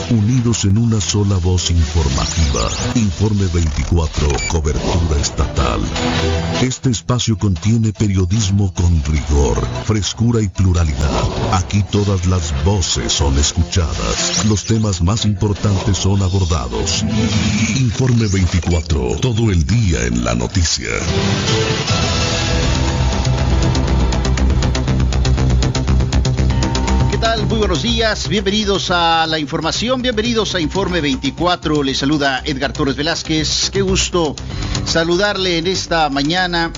unidos en una sola voz informativa. Informe 24, cobertura estatal. Este espacio contiene periodismo con rigor, frescura y pluralidad. Aquí todas las voces son escuchadas. Los temas más importantes son abordados. Informe 24, todo el día en la noticia. ¿Qué tal? Muy buenos días, bienvenidos a la información, bienvenidos a Informe 24, les saluda Edgar Torres Velázquez, qué gusto saludarle en esta mañana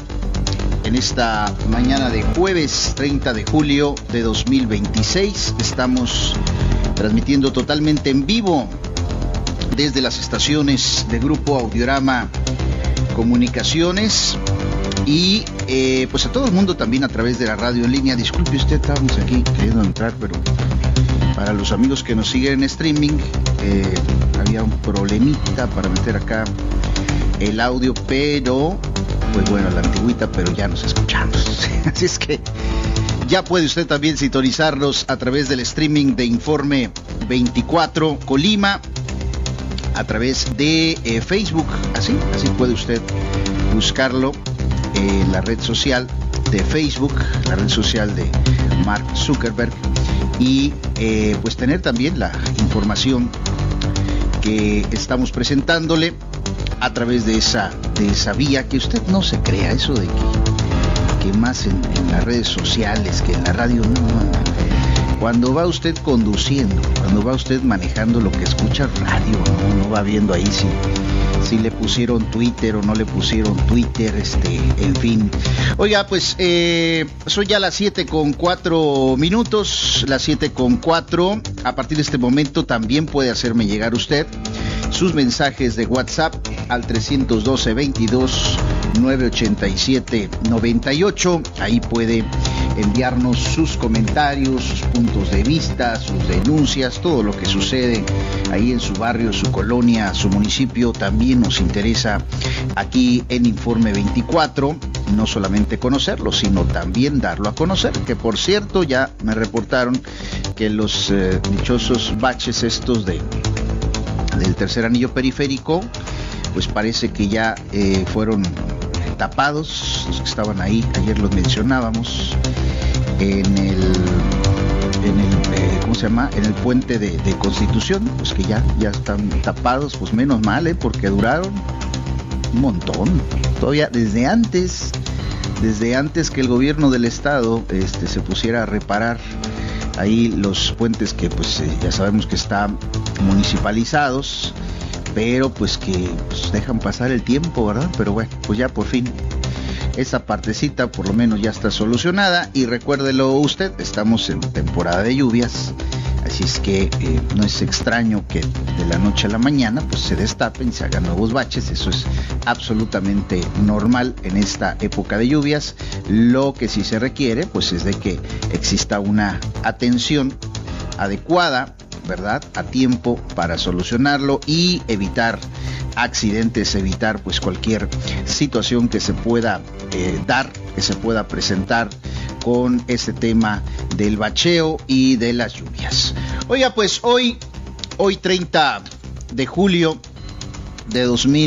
de jueves 30 de julio de 2026, estamos transmitiendo totalmente en vivo desde las estaciones de Grupo Audiorama Comunicaciones y pues a todo el mundo también a través de la radio en línea. Disculpe usted, estábamos aquí queriendo entrar, pero para los amigos que nos siguen en streaming había un problemita para meter acá el audio, pero pues bueno, la antigüita, pero ya nos escuchamos. Así es que ya puede usted también sintonizarnos a través del streaming de Informe 24 Colima, a través de Facebook, así puede usted buscarlo en la red social de Facebook, la red social de Mark Zuckerberg, y pues tener también la información que estamos presentándole a través de esa vía, que usted no se crea eso de que más en las redes sociales que en la radio, no. Cuando va usted conduciendo, cuando va usted manejando, lo que escucha radio, no va viendo ahí si le pusieron Twitter o no le pusieron Twitter, en fin. Oiga, pues son ya las 7:04, las 7:04. A partir de este momento también puede hacerme llegar usted sus mensajes de WhatsApp al 312-22-987-98. Ahí puede enviarnos sus comentarios, sus puntos de vista, sus denuncias, todo lo que sucede ahí en su barrio, su colonia, su municipio, también nos interesa aquí en Informe 24, no solamente conocerlo, sino también darlo a conocer, que por cierto ya me reportaron que los dichosos baches estos del tercer anillo periférico, pues parece que ya fueron tapados, los que estaban ahí, ayer los mencionábamos, en el ¿cómo se llama? En el puente de Constitución, pues que ya están tapados, pues menos mal, porque duraron un montón, todavía desde antes que el gobierno del estado se pusiera a reparar ahí los puentes que pues ya sabemos que están municipalizados, pero pues que pues dejan pasar el tiempo, ¿verdad? Pero bueno, pues ya por fin esa partecita por lo menos ya está solucionada. Y recuérdelo usted, estamos en temporada de lluvias, así es que no es extraño que de la noche a la mañana pues se destapen y se hagan nuevos baches. Eso es absolutamente normal en esta época de lluvias. Lo que sí se requiere pues es de que exista una atención adecuada, ¿verdad?, a tiempo para solucionarlo y evitar accidentes, evitar pues cualquier situación que se pueda que se pueda presentar con este tema del bacheo y de las lluvias. Oiga, pues hoy 30 de julio de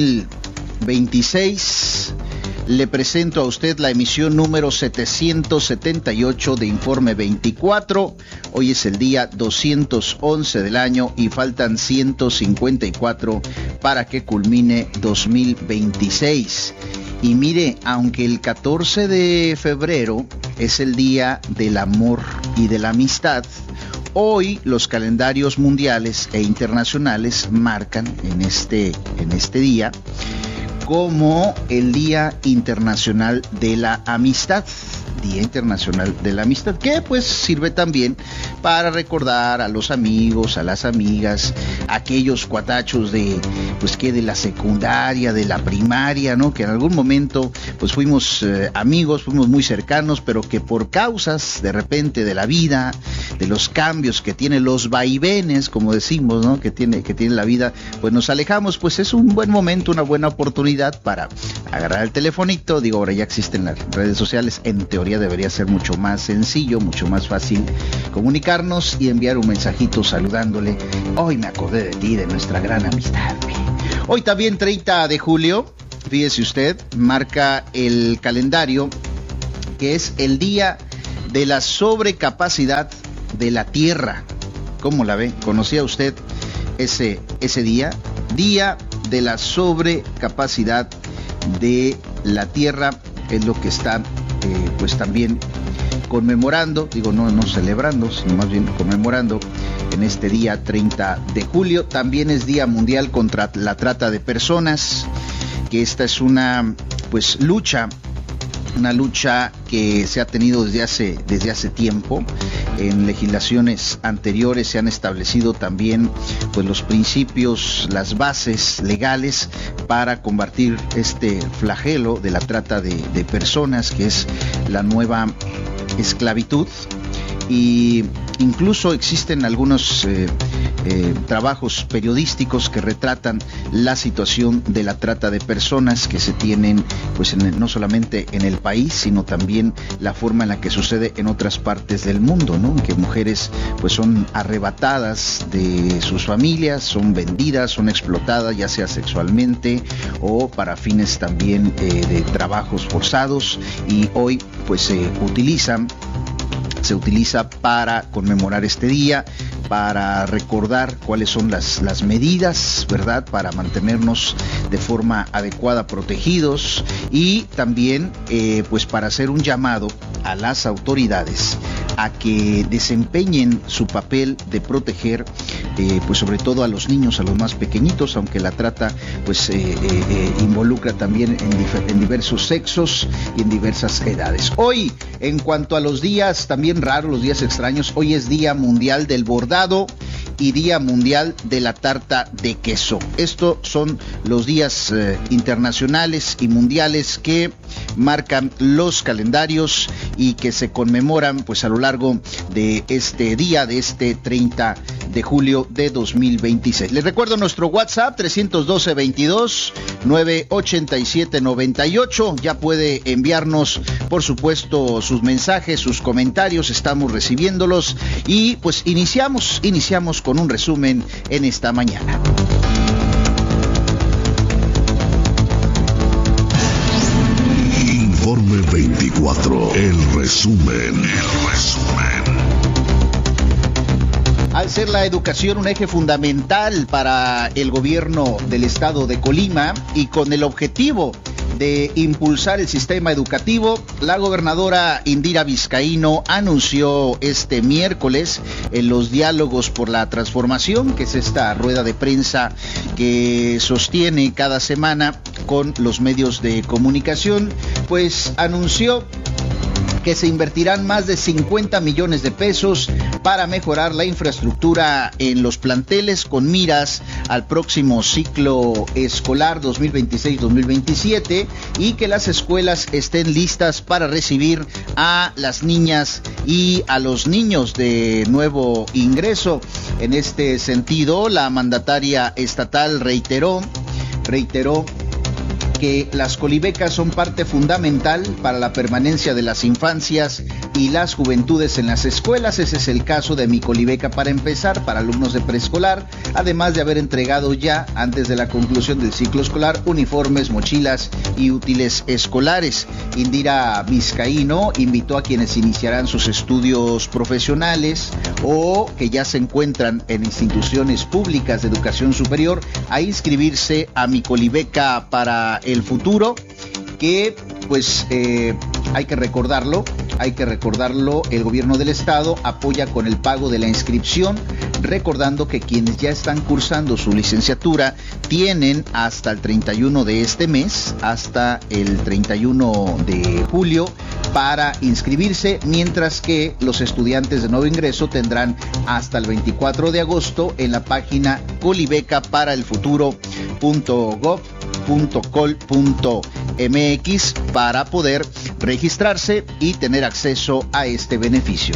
2026 le presento a usted la emisión número 778 de Informe 24. Hoy es el día 211 del año y faltan 154 para que culmine 2026. Y mire, aunque el 14 de febrero es el Día del Amor y de la Amistad, hoy los calendarios mundiales e internacionales marcan en este día como el Día Internacional de la Amistad. Día Internacional de la Amistad, que pues sirve también para recordar a los amigos, a las amigas, aquellos cuatachos de la secundaria, de la primaria, ¿no? Que en algún momento pues fuimos amigos, fuimos muy cercanos, pero que por causas de repente de la vida, de los cambios que tiene, los vaivenes, como decimos, ¿no? que tiene la vida, pues nos alejamos. Pues es un buen momento, una buena oportunidad para agarrar el telefonito. Digo, ahora ya existen las redes sociales, en teoría teoría debería ser mucho más sencillo, mucho más fácil comunicarnos y enviar un mensajito saludándole. Hoy me acordé de ti, de nuestra gran amistad. Hoy también 30 de julio, fíjese usted, marca el calendario que es el día de la sobrecapacidad de la Tierra. ¿Cómo la ve? ¿Conocía usted ese día? Día de la sobrecapacidad de la Tierra, es lo que está pues también conmemorando, no celebrando, sino más bien conmemorando en este día 30 de julio. También es Día Mundial contra la Trata de Personas, que esta es una lucha que se ha tenido desde hace tiempo. En legislaciones anteriores se han establecido también los principios, las bases legales para combatir este flagelo de la trata de personas, que es la nueva esclavitud. Y incluso existen algunos trabajos periodísticos que retratan la situación de la trata de personas que se tienen no solamente en el país, sino también la forma en la que sucede en otras partes del mundo, ¿no? En que mujeres son arrebatadas de sus familias, son vendidas, son explotadas, ya sea sexualmente o para fines también de trabajos forzados, y hoy se utiliza para conmemorar este día, para recordar cuáles son las medidas, ¿verdad?, para mantenernos de forma adecuada protegidos, y también para hacer un llamado a las autoridades a que desempeñen su papel de proteger sobre todo a los niños, a los más pequeñitos, aunque la trata involucra también en diversos sexos y en diversas edades. Hoy, en cuanto a los días también raros, los días extraños, hoy es Día Mundial del Bordado y Día Mundial de la Tarta de Queso. Estos son los días internacionales y mundiales que marcan los calendarios y que se conmemoran a lo largo de este día, de este 30 de julio de 2026. Les recuerdo nuestro WhatsApp 312-22-987-98. Ya puede enviarnos, por supuesto, sus mensajes, sus comentarios, estamos recibiéndolos, y iniciamos con un resumen en esta mañana. Informe 24, el resumen. Al ser la educación un eje fundamental para el gobierno del estado de Colima y con el objetivo de impulsar el sistema educativo, la gobernadora Indira Vizcaíno anunció este miércoles en los diálogos por la transformación, que es esta rueda de prensa que sostiene cada semana con los medios de comunicación, anunció que se invertirán más de 50 millones de pesos para mejorar la infraestructura en los planteles con miras al próximo ciclo escolar 2026-2027, y que las escuelas estén listas para recibir a las niñas y a los niños de nuevo ingreso. En este sentido, la mandataria estatal reiteró que las colibecas son parte fundamental para la permanencia de las infancias y las juventudes en las escuelas. Ese es el caso de Mi Colibeca para empezar, para alumnos de preescolar, además de haber entregado ya, antes de la conclusión del ciclo escolar, uniformes, mochilas y útiles escolares. Indira Vizcaíno invitó a quienes iniciarán sus estudios profesionales o que ya se encuentran en instituciones públicas de educación superior a inscribirse a Mi Colibeca para el futuro, que hay que recordarlo, el gobierno del estado apoya con el pago de la inscripción, recordando que quienes ya están cursando su licenciatura tienen hasta el 31 de este mes, hasta el 31 de julio, para inscribirse, mientras que los estudiantes de nuevo ingreso tendrán hasta el 24 de agosto en la página colibecaparaelfuturo.gov.col.mx para poder registrarse y tener acceso a este beneficio.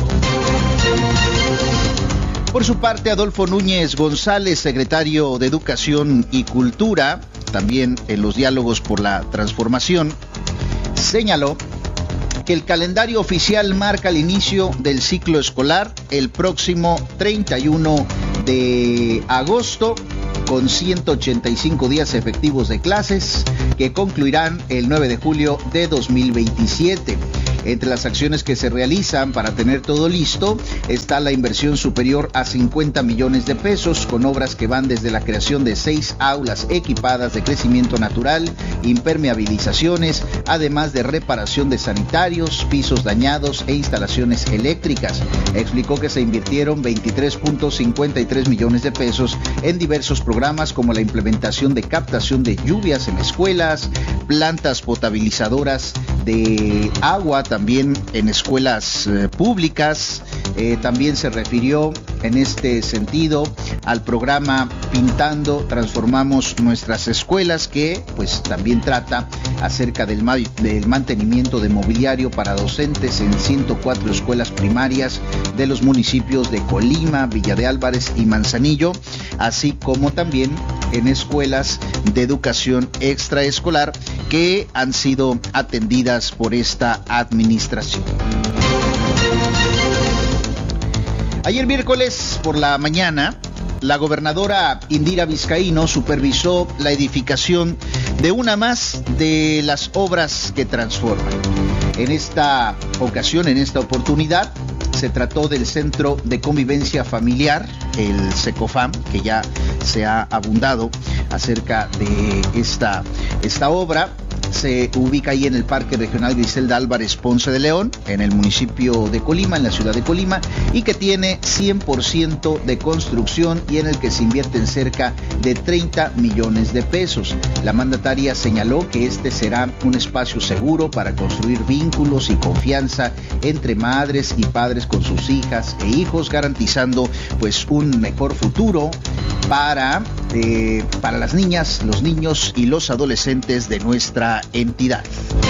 Por su parte, Adolfo Núñez González, secretario de Educación y Cultura, también en los diálogos por la transformación, señaló que el calendario oficial marca el inicio del ciclo escolar el próximo 31 de agosto, con 185 días efectivos de clases que concluirán el 9 de julio de 2027. Entre las acciones que se realizan para tener todo listo está la inversión superior a 50 millones de pesos, con obras que van desde la creación de 6 aulas equipadas de crecimiento natural, impermeabilizaciones, además de reparación de sanitarios, pisos dañados e instalaciones eléctricas. Explicó que se invirtieron 23.53 millones de pesos en diversos programas como la implementación de captación de lluvias en escuelas, plantas potabilizadoras de agua también en escuelas públicas. También se refirió en este sentido al programa Pintando Transformamos Nuestras Escuelas, que pues también trata acerca del mantenimiento de mobiliario para docentes en 104 escuelas primarias de los municipios de Colima, Villa de Álvarez y Manzanillo, así como también en escuelas de educación extraescolar que han sido atendidas por esta administración. Ayer miércoles por la mañana, la gobernadora Indira Vizcaíno supervisó la edificación de una más de las obras que transforman. En esta ocasión, en esta oportunidad, se trató del Centro de Convivencia Familiar, el CECOFAM, que ya se ha abundado acerca de esta obra. Se ubica ahí en el Parque Regional Griselda Álvarez Ponce de León, en el municipio de Colima, en la ciudad de Colima, y que tiene 100% de construcción y en el que se invierten cerca de 30 millones de pesos. La mandataria señaló que este será un espacio seguro para construir vínculos y confianza entre madres y padres con sus hijas e hijos, garantizando pues un mejor futuro para las niñas, los niños y los adolescentes de nuestra entidad.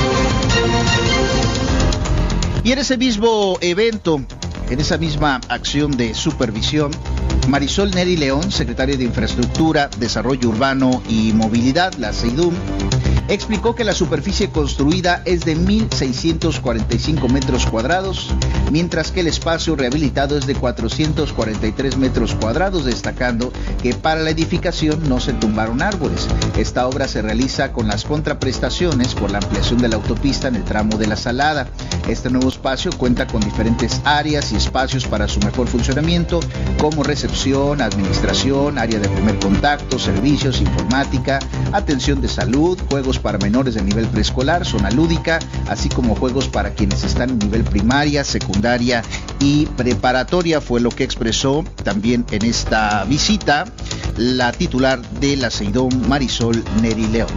Y en ese mismo evento, en esa misma acción de supervisión, Marisol Neri León, secretaria de Infraestructura, Desarrollo Urbano y Movilidad, la CEIDUM, explicó que la superficie construida es de 1.645 metros cuadrados, mientras que el espacio rehabilitado es de 443 metros cuadrados, destacando que para la edificación no se tumbaron árboles. Esta obra se realiza con las contraprestaciones por la ampliación de la autopista en el tramo de La Salada. Este nuevo espacio cuenta con diferentes áreas y espacios para su mejor funcionamiento, como recepción, administración, área de primer contacto, servicios, informática, atención de salud, juegos para menores de nivel preescolar, zona lúdica, así como juegos para quienes están en nivel primaria, secundaria y preparatoria, fue lo que expresó también en esta visita la titular de la CEIDUM, Marisol Neri León.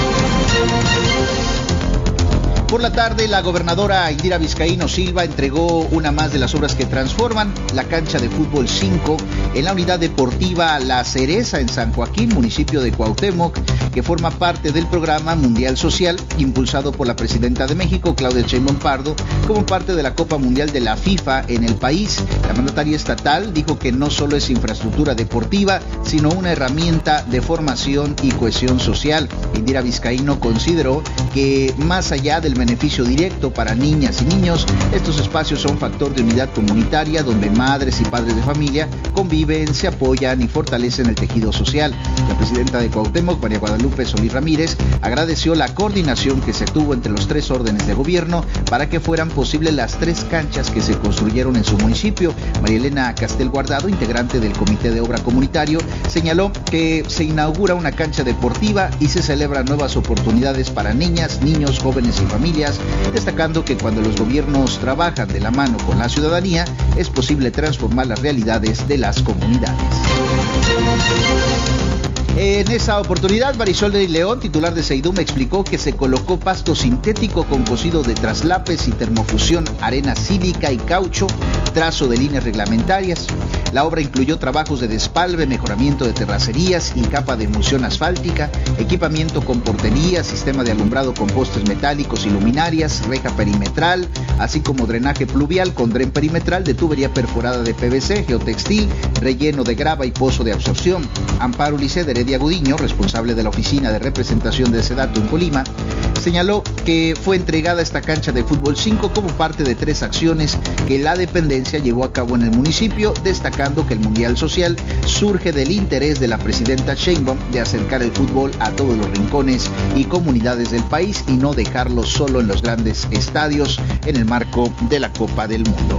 Por la tarde, la gobernadora Indira Vizcaíno Silva entregó una más de las obras que transforman la cancha de fútbol 5 en la unidad deportiva La Cereza en San Joaquín, municipio de Cuauhtémoc, que forma parte del programa Mundial Social impulsado por la presidenta de México, Claudia Sheinbaum Pardo, como parte de la Copa Mundial de la FIFA en el país. La mandataria estatal dijo que no solo es infraestructura deportiva, sino una herramienta de formación y cohesión social. Indira Vizcaíno consideró que más allá del beneficio directo para niñas y niños, estos espacios son factor de unidad comunitaria donde madres y padres de familia conviven, se apoyan y fortalecen el tejido social. La presidenta de Cuauhtémoc, María Guadalupe Solís Ramírez, agradeció la coordinación que se tuvo entre los 3 órdenes de gobierno para que fueran posibles las 3 canchas que se construyeron en su municipio. María Elena Castel Guardado, integrante del Comité de Obra Comunitario, señaló que se inaugura una cancha deportiva y se celebran nuevas oportunidades para niñas, niños, jóvenes y familias, destacando que cuando los gobiernos trabajan de la mano con la ciudadanía, es posible transformar las realidades de las comunidades. En esa oportunidad, Marisol Neri León, titular de CEIDUM, explicó que se colocó pasto sintético con cocido de traslapes y termofusión, arena sílica y caucho, trazo de líneas reglamentarias. La obra incluyó trabajos de despalve, mejoramiento de terracerías y capa de emulsión asfáltica, equipamiento con portería, sistema de alumbrado con postes metálicos y luminarias, reja perimetral, así como drenaje pluvial con dren perimetral de tubería perforada de PVC, geotextil, relleno de grava y pozo de absorción. Amparo Ulises de Heredia Gudiño, responsable de la Oficina de Representación de SEDATU en Colima, Señaló que fue entregada esta cancha de fútbol 5 como parte de 3 acciones que la dependencia llevó a cabo en el municipio, destacando que el Mundial Social surge del interés de la presidenta Sheinbaum de acercar el fútbol a todos los rincones y comunidades del país y no dejarlo solo en los grandes estadios en el marco de la Copa del Mundo.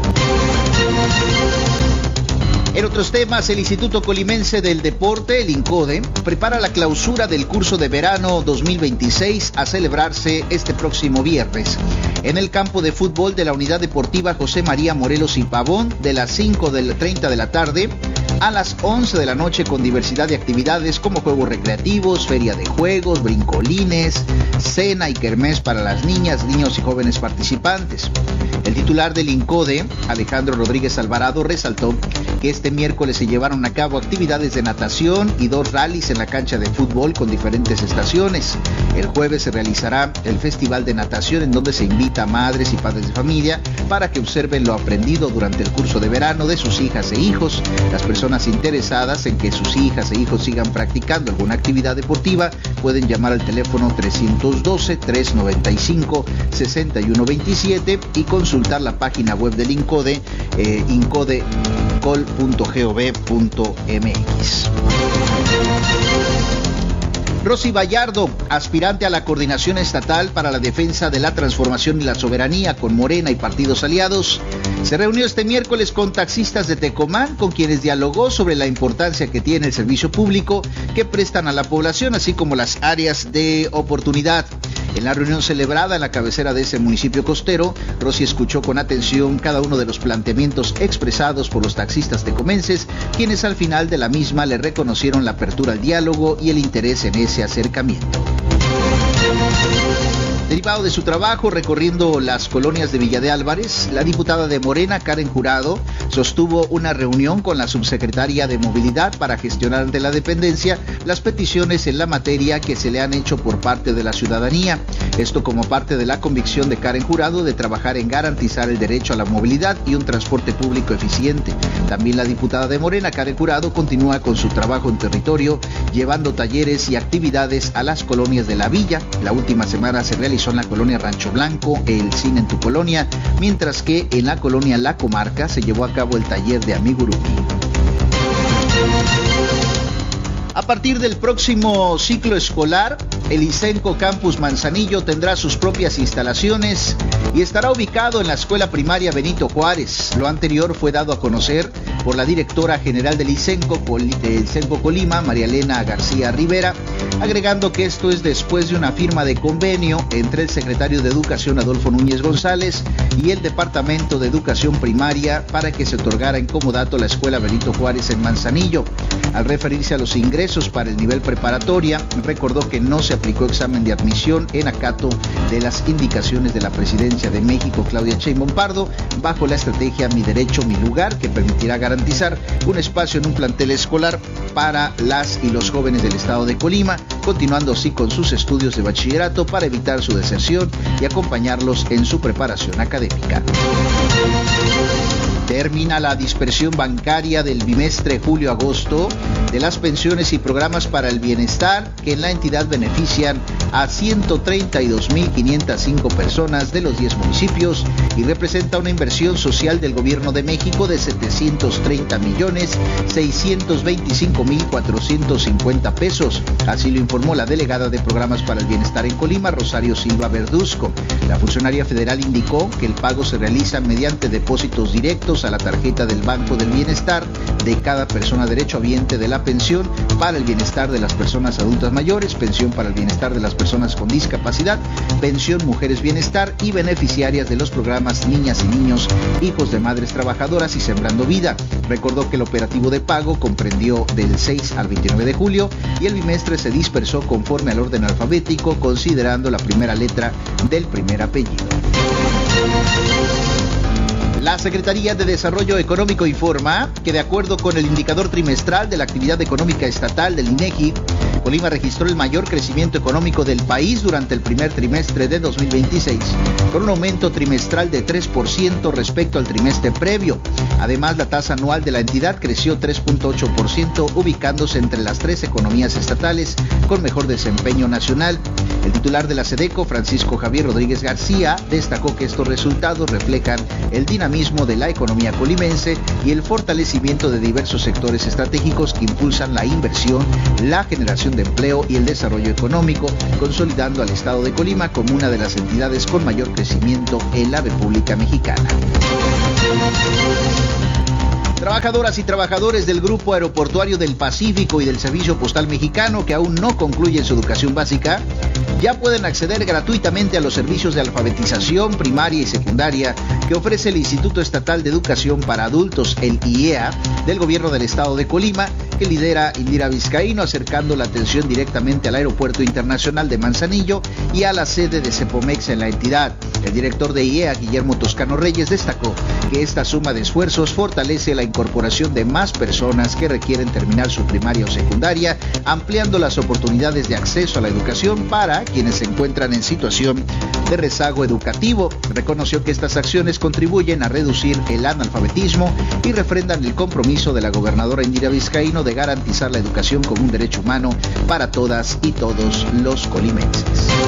En otros temas, el Instituto Colimense del Deporte, el INCODE, prepara la clausura del curso de verano 2026 a celebrarse este próximo viernes en el campo de fútbol de la Unidad Deportiva José María Morelos y Pavón, de las 5:30 de la tarde a las 11 de la noche, con diversidad de actividades como juegos recreativos, feria de juegos, brincolines, cena y kermés para las niñas, niños y jóvenes participantes. El titular del INCODE, Alejandro Rodríguez Alvarado, resaltó que este miércoles se llevaron a cabo actividades de natación y 2 rallies en la cancha de fútbol con diferentes estaciones. El jueves se realizará el Festival de Natación, en donde se invita a madres y padres de familia para que observen lo aprendido durante el curso de verano de sus hijas e hijos. Las personas interesadas en que sus hijas e hijos sigan practicando alguna actividad deportiva pueden llamar al teléfono 312-395-6127 y consultar la página web del INCODE, incodecol.gov.mx. Rosy Vallardo, aspirante a la Coordinación Estatal para la Defensa de la Transformación y la Soberanía con Morena y partidos aliados, se reunió este miércoles con taxistas de Tecomán, con quienes dialogó sobre la importancia que tiene el servicio público que prestan a la población, así como las áreas de oportunidad. En la reunión celebrada en la cabecera de ese municipio costero, Rosy escuchó con atención cada uno de los planteamientos expresados por los taxistas tecomenses, quienes al final de la misma le reconocieron la apertura al diálogo y el interés en ese acercamiento. Derivado de su trabajo recorriendo las colonias de Villa de Álvarez, la diputada de Morena, Karen Jurado, sostuvo una reunión con la subsecretaria de Movilidad para gestionar ante la dependencia las peticiones en la materia que se le han hecho por parte de la ciudadanía. Esto como parte de la convicción de Karen Jurado de trabajar en garantizar el derecho a la movilidad y un transporte público eficiente. También la diputada de Morena, Karen Jurado, continúa con su trabajo en territorio, llevando talleres y actividades a las colonias de la villa. La última semana se realizó en la colonia Rancho Blanco el Cine en tu Colonia, mientras que en la colonia La Comarca se llevó a cabo el taller de Amigurupi. A partir del próximo ciclo escolar, el ISENCO Campus Manzanillo tendrá sus propias instalaciones y estará ubicado en la Escuela Primaria Benito Juárez. Lo anterior fue dado a conocer por la directora general del ISENCO Colima, María Elena García Rivera, agregando que esto es después de una firma de convenio entre el secretario de Educación, Adolfo Núñez González, y el Departamento de Educación Primaria para que se otorgara en comodato la Escuela Benito Juárez en Manzanillo. Al referirse a los ingresos para el nivel preparatoria, recordó que no se aplicó examen de admisión en acato de las indicaciones de la Presidencia de México, Claudia Sheinbaum Pardo, bajo la estrategia Mi Derecho, Mi Lugar, que permitirá garantizar un espacio en un plantel escolar para las y los jóvenes del estado de Colima, continuando así con sus estudios de bachillerato para evitar su deserción y acompañarlos en su preparación académica. Termina la dispersión bancaria del bimestre julio-agosto de las pensiones y programas para el bienestar que en la entidad benefician a 132.505 personas de los 10 municipios y representa una inversión social del Gobierno de México de 730.625.450 pesos. Así lo informó la delegada de Programas para el Bienestar en Colima, Rosario Silva Verduzco. La funcionaria federal indicó que el pago se realiza mediante depósitos directos a la tarjeta del Banco del Bienestar de cada persona derechohabiente de la pensión para el bienestar de las personas adultas mayores, pensión para el bienestar de las personas con discapacidad, pensión Mujeres Bienestar y beneficiarias de los programas Niñas y Niños, Hijos de Madres Trabajadoras y Sembrando Vida. Recordó que el operativo de pago comprendió del 6 al 29 de julio y el bimestre se dispersó conforme al orden alfabético, considerando la primera letra del primer apellido. La Secretaría de Desarrollo Económico informa que de acuerdo con el indicador trimestral de la actividad económica estatal del INEGI, Colima registró el mayor crecimiento económico del país durante el primer trimestre de 2026, con un aumento trimestral de 3% respecto al trimestre previo. Además, la tasa anual de la entidad creció 3.8%, ubicándose entre las 3 economías estatales con mejor desempeño nacional. El titular de la SEDECO, Francisco Javier Rodríguez García, destacó que estos resultados reflejan el dinamismo de la economía colimense y el fortalecimiento de diversos sectores estratégicos que impulsan la inversión, la generación de empleo y el desarrollo económico, consolidando al estado de Colima como una de las entidades con mayor crecimiento en la República Mexicana. Trabajadoras y trabajadores del Grupo Aeroportuario del Pacífico y del Servicio Postal Mexicano que aún no concluyen su educación básica ya pueden acceder gratuitamente a los servicios de alfabetización primaria y secundaria que ofrece el Instituto Estatal de Educación para Adultos, el IEA, del Gobierno del Estado de Colima, que lidera Indira Vizcaíno, acercando la atención directamente al Aeropuerto Internacional de Manzanillo y a la sede de Cepomex en la entidad. El director de IEA, Guillermo Toscano Reyes, destacó que esta suma de esfuerzos fortalece la incorporación de más personas que requieren terminar su primaria o secundaria, ampliando las oportunidades de acceso a la educación para quienes se encuentran en situación de rezago educativo. Reconoció que estas acciones contribuyen a reducir el analfabetismo y refrendan el compromiso de la gobernadora Indira Vizcaíno de garantizar la educación como un derecho humano para todas y todos los colimenses.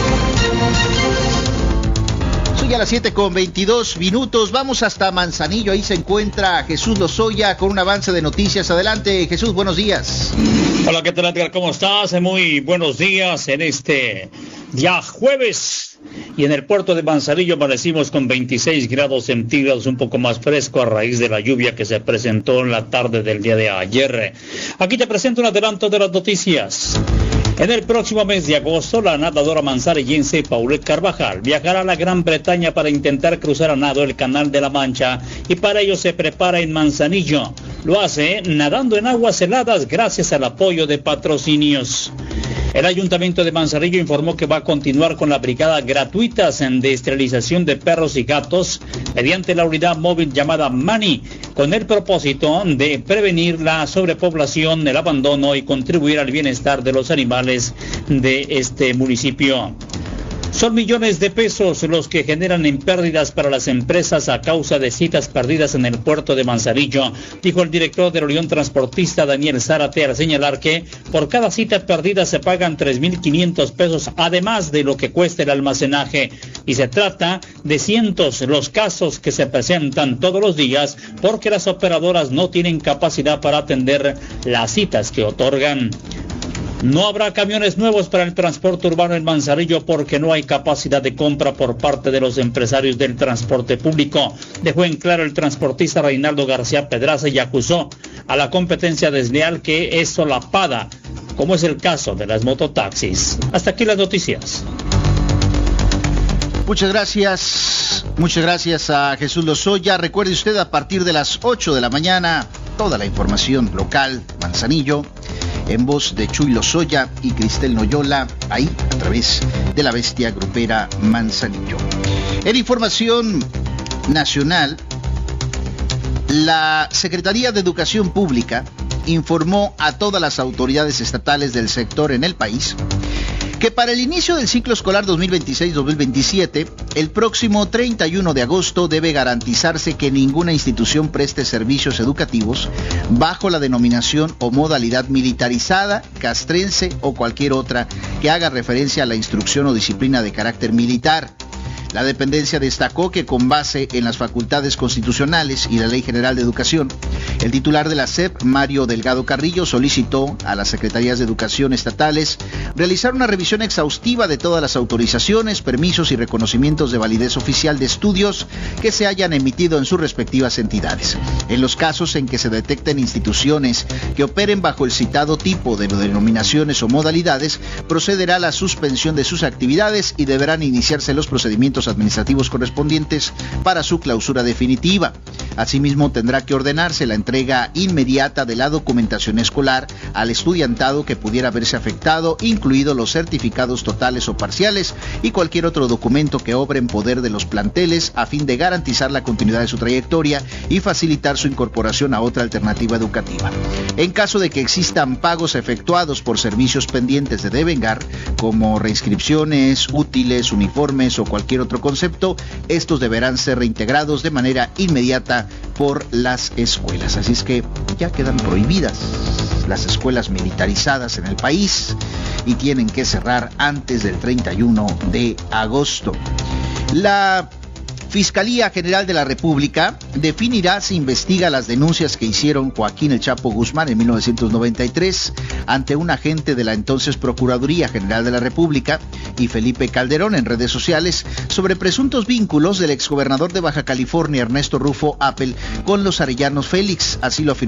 Soy a las 7:22. Vamos hasta Manzanillo. Ahí se encuentra Jesús Lozoya con un avance de noticias. Adelante, Jesús, buenos días. Hola, ¿qué tal, Edgar? ¿Cómo estás? Muy buenos días en este día jueves. Y en el puerto de Manzanillo amanecimos con 26 grados centígrados, un poco más fresco a raíz de la lluvia que se presentó en la tarde del día de ayer. Aquí te presento un adelanto de las noticias. En el próximo mes de agosto, la nadadora manzanillense Paulette Carvajal viajará a la Gran Bretaña para intentar cruzar a nado el Canal de la Mancha y para ello se prepara en Manzanillo. Lo hace nadando en aguas heladas gracias al apoyo de patrocinios. El Ayuntamiento de Manzanillo informó que va a continuar con la brigada gratuita de esterilización de perros y gatos mediante la unidad móvil llamada Mani, con el propósito de prevenir la sobrepoblación, el abandono y contribuir al bienestar de los animales de este municipio. Son millones de pesos los que generan en pérdidas para las empresas a causa de citas perdidas en el puerto de Manzanillo, dijo el director de la Unión Transportista, Daniel Zárate, al señalar que por cada cita perdida se pagan 3,500 pesos, además de lo que cuesta el almacenaje. Y se trata de cientos los casos que se presentan todos los días porque las operadoras no tienen capacidad para atender las citas que otorgan. No habrá camiones nuevos para el transporte urbano en Manzanillo porque no hay capacidad de compra por parte de los empresarios del transporte público. Dejó en claro el transportista Reinaldo García Pedraza y acusó a la competencia desleal que es solapada, como es el caso de las mototaxis. Hasta aquí las noticias. Muchas gracias a Jesús Lozoya. Recuerde usted, a partir de las 8 de la mañana, toda la información local, Manzanillo, en voz de Chuy Lozoya y Cristel Noyola, ahí a través de la bestia grupera Manzanillo. En información nacional, la Secretaría de Educación Pública informó a todas las autoridades estatales del sector en el país que para el inicio del ciclo escolar 2026-2027, el próximo 31 de agosto debe garantizarse que ninguna institución preste servicios educativos bajo la denominación o modalidad militarizada, castrense o cualquier otra que haga referencia a la instrucción o disciplina de carácter militar. La dependencia destacó que con base en las facultades constitucionales y la Ley General de Educación, el titular de la SEP, Mario Delgado Carrillo, solicitó a las Secretarías de Educación estatales realizar una revisión exhaustiva de todas las autorizaciones, permisos y reconocimientos de validez oficial de estudios que se hayan emitido en sus respectivas entidades. En los casos en que se detecten instituciones que operen bajo el citado tipo de denominaciones o modalidades, procederá a la suspensión de sus actividades y deberán iniciarse los procedimientos procedimientos administrativos correspondientes para su clausura definitiva. Asimismo, tendrá que ordenarse la entrega inmediata de la documentación escolar al estudiantado que pudiera verse afectado, incluidos los certificados totales o parciales y cualquier otro documento que obre en poder de los planteles a fin de garantizar la continuidad de su trayectoria y facilitar su incorporación a otra alternativa educativa. En caso de que existan pagos efectuados por servicios pendientes de devengar, como reinscripciones, útiles, uniformes o cualquier otro concepto, estos deberán ser reintegrados de manera inmediata por las escuelas. Así es que ya quedan prohibidas las escuelas militarizadas en el país y tienen que cerrar antes del 31 de agosto. La Fiscalía General de la República definirá si investiga las denuncias que hicieron Joaquín El Chapo Guzmán en 1993 ante un agente de la entonces Procuraduría General de la República y Felipe Calderón en redes sociales sobre presuntos vínculos del exgobernador de Baja California Ernesto Rufo Appel con los arellanos Félix. Así lo afirmó